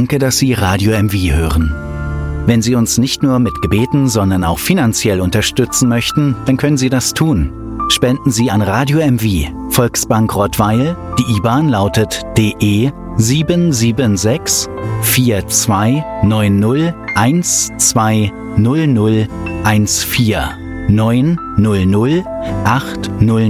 Danke, dass Sie Radio MV hören. Wenn Sie uns nicht nur mit Gebeten, sondern auch finanziell unterstützen möchten, dann können Sie das tun. Spenden Sie an Radio MV, Volksbank Rottweil. Die IBAN lautet DE 776 4290 120014 900 800